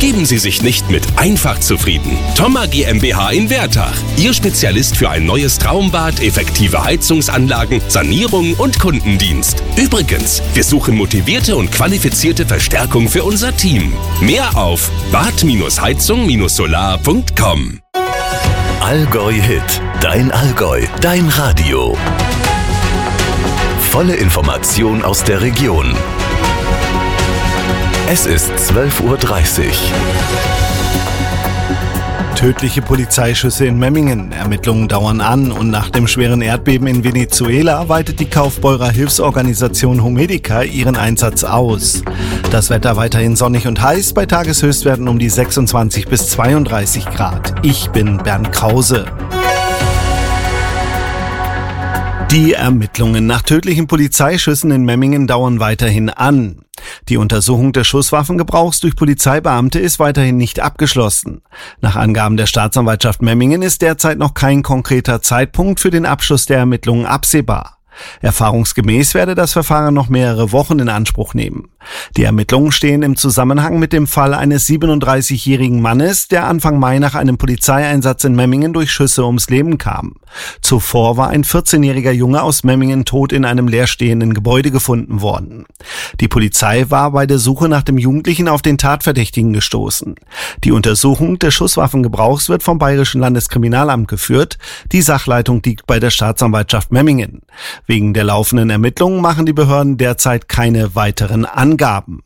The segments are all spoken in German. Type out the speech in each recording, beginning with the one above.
Geben Sie sich nicht mit einfach zufrieden. Thoma GmbH in Wertach. Ihr Spezialist für ein neues Traumbad, effektive Heizungsanlagen, Sanierung und Kundendienst. Übrigens, wir suchen motivierte und qualifizierte Verstärkung für unser Team. Mehr auf bad-heizung-solar.com. Allgäu Hit. Dein Allgäu. Dein Radio. Volle Information aus der Region. Es ist 12:30 Uhr. Tödliche Polizeischüsse in Memmingen. Ermittlungen dauern an und nach dem schweren Erdbeben in Venezuela weitet die Kaufbeurer Hilfsorganisation Homedica ihren Einsatz aus. Das Wetter weiterhin sonnig und heiß, bei Tageshöchstwerten um die 26 bis 32 Grad. Ich bin Bernd Krause. Die Ermittlungen nach tödlichen Polizeischüssen in Memmingen dauern weiterhin an. Die Untersuchung des Schusswaffengebrauchs durch Polizeibeamte ist weiterhin nicht abgeschlossen. Nach Angaben der Staatsanwaltschaft Memmingen ist derzeit noch kein konkreter Zeitpunkt für den Abschluss der Ermittlungen absehbar. Erfahrungsgemäß werde das Verfahren noch mehrere Wochen in Anspruch nehmen. Die Ermittlungen stehen im Zusammenhang mit dem Fall eines 37-jährigen Mannes, der Anfang Mai nach einem Polizeieinsatz in Memmingen durch Schüsse ums Leben kam. Zuvor war ein 14-jähriger Junge aus Memmingen tot in einem leerstehenden Gebäude gefunden worden. Die Polizei war bei der Suche nach dem Jugendlichen auf den Tatverdächtigen gestoßen. Die Untersuchung des Schusswaffengebrauchs wird vom Bayerischen Landeskriminalamt geführt. Die Sachleitung liegt bei der Staatsanwaltschaft Memmingen. Wegen der laufenden Ermittlungen machen die Behörden derzeit keine weiteren Angaben.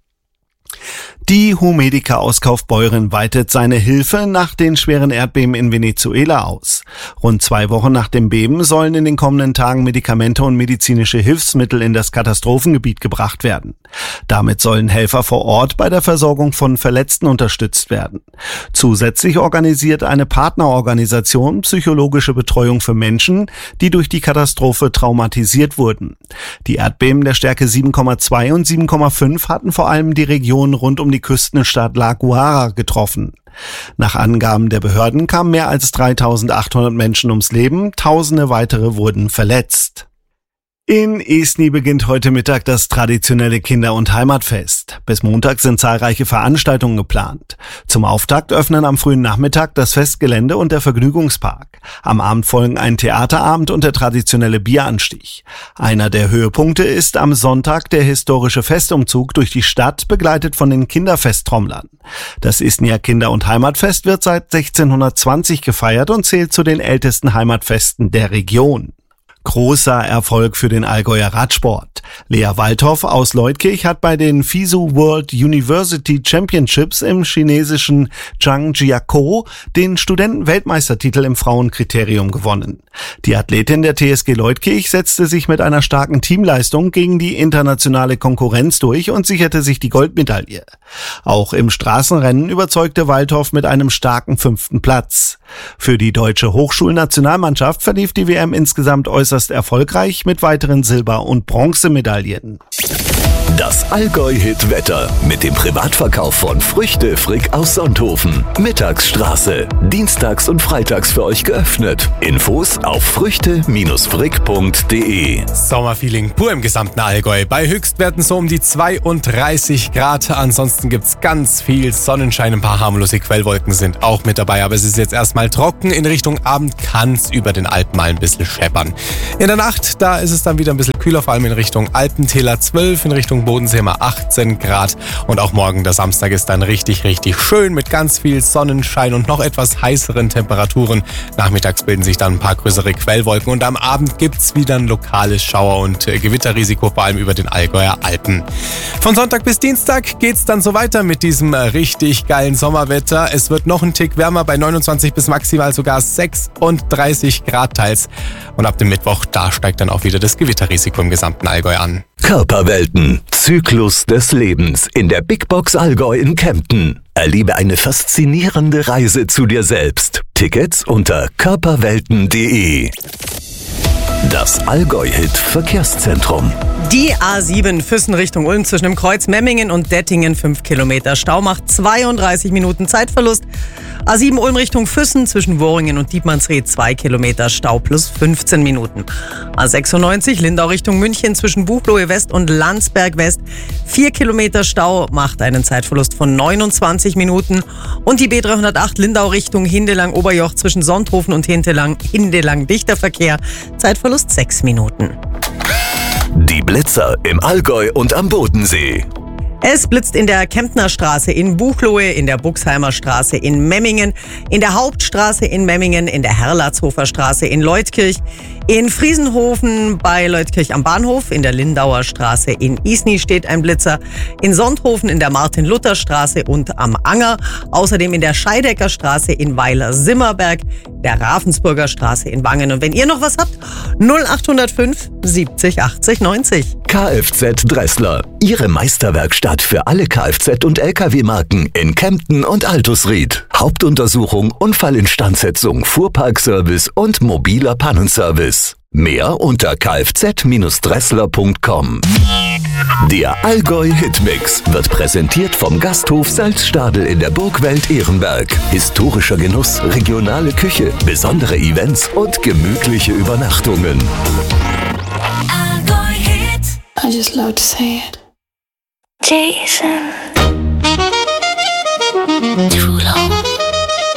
Die Homedica aus Kaufbeuren weitet seine Hilfe nach den schweren Erdbeben in Venezuela aus. Rund 2 Wochen nach dem Beben sollen in den kommenden Tagen Medikamente und medizinische Hilfsmittel in das Katastrophengebiet gebracht werden. Damit sollen Helfer vor Ort bei der Versorgung von Verletzten unterstützt werden. Zusätzlich organisiert eine Partnerorganisation psychologische Betreuung für Menschen, die durch die Katastrophe traumatisiert wurden. Die Erdbeben der Stärke 7,2 und 7,5 hatten vor allem die Region rund um die Küstenstadt La Guaira getroffen. Nach Angaben der Behörden kamen mehr als 3.800 Menschen ums Leben, Tausende weitere wurden verletzt. In Esny beginnt heute Mittag das traditionelle Kinder- und Heimatfest. Bis Montag sind zahlreiche Veranstaltungen geplant. Zum Auftakt öffnen am frühen Nachmittag das Festgelände und der Vergnügungspark. Am Abend folgen ein Theaterabend und der traditionelle Bieranstich. Einer der Höhepunkte ist am Sonntag der historische Festumzug durch die Stadt, begleitet von den Kinderfesttrommlern. Das Esnyer Kinder- und Heimatfest wird seit 1620 gefeiert und zählt zu den ältesten Heimatfesten der Region. Großer Erfolg für den Allgäuer Radsport. Lea Waldhoff aus Leutkirch hat bei den FISU World University Championships im chinesischen Zhangjiakou den Studenten-Weltmeistertitel im Frauenkriterium gewonnen. Die Athletin der TSG Leutkirch setzte sich mit einer starken Teamleistung gegen die internationale Konkurrenz durch und sicherte sich die Goldmedaille. Auch im Straßenrennen überzeugte Waldhoff mit einem starken 5. Platz. Für die deutsche Hochschulnationalmannschaft verlief die WM insgesamt äußerst erfolgreich mit weiteren Silber- und Bronzemedaillen. Das Allgäu-Hit-Wetter mit dem Privatverkauf von Früchte Frick aus Sonthofen. Mittagsstraße. Dienstags und freitags für euch geöffnet. Infos auf früchte-frick.de. Sommerfeeling pur im gesamten Allgäu. Bei Höchstwerten so um die 32 Grad. Ansonsten gibt's ganz viel Sonnenschein. Ein paar harmlose Quellwolken sind auch mit dabei. Aber es ist jetzt erstmal trocken. In Richtung Abend kann's über den Alpen mal ein bisschen scheppern. In der Nacht, da ist es dann wieder ein bisschen kühler. Vor allem in Richtung Alpentäler 12, in Richtung Bodensee mal 18 Grad. Und auch morgen, der Samstag, ist dann richtig, richtig schön mit ganz viel Sonnenschein und noch etwas heißeren Temperaturen. Nachmittags bilden sich dann ein paar größere Quellwolken und am Abend gibt's wieder ein lokales Schauer- und Gewitterrisiko, vor allem über den Allgäuer Alpen. Von Sonntag bis Dienstag geht's dann so weiter mit diesem richtig geilen Sommerwetter. Es wird noch ein Tick wärmer bei 29 bis maximal sogar 36 Grad teils. Und ab dem Mittwoch, da steigt dann auch wieder das Gewitterrisiko im gesamten Allgäu an. Körperwelten. Zyklus des Lebens in der Big Box Allgäu in Kempten. Erlebe eine faszinierende Reise zu dir selbst. Tickets unter körperwelten.de. Das Allgäu-Hit Verkehrszentrum. Die A7 Füssen Richtung Ulm zwischen dem Kreuz Memmingen und Dettingen 5 Kilometer Stau macht 32 Minuten Zeitverlust. A7 Ulm Richtung Füssen zwischen Worringen und Dietmannsried 2 Kilometer Stau plus 15 Minuten. A96 Lindau Richtung München zwischen Buchloe West und Landsberg West 4 Kilometer Stau macht einen Zeitverlust von 29 Minuten. Und die B308 Lindau Richtung Hindelang-Oberjoch zwischen Sonthofen und Hindelang dichter Verkehr, Zeitverlust 6 Minuten. Die Blitzer im Allgäu und am Bodensee. Es blitzt in der Kemptner Straße in Buchloe, in der Buxheimer Straße in Memmingen, in der Hauptstraße in Memmingen, in der Herlatzhofer Straße in Leutkirch, in Friesenhofen bei Leutkirch am Bahnhof, in der Lindauer Straße in Isny steht ein Blitzer, in Sonthofen in der Martin-Luther-Straße und am Anger, außerdem in der Scheidecker Straße in Weiler-Simmerberg, der Ravensburger Straße in Wangen. Und wenn ihr noch was habt, 0805 70 80 90. Kfz Dressler, Ihre Meisterwerkstatt für alle Kfz- und Lkw-Marken in Kempten und Altusried. Hauptuntersuchung, Unfallinstandsetzung, Fuhrparkservice und mobiler Pannenservice. Mehr unter kfz-dressler.com. Der Allgäu-Hitmix wird präsentiert vom Gasthof Salzstadel in der Burgwelt Ehrenberg. Historischer Genuss, regionale Küche, besondere Events und gemütliche Übernachtungen. I just love to say it. Jason. Too long.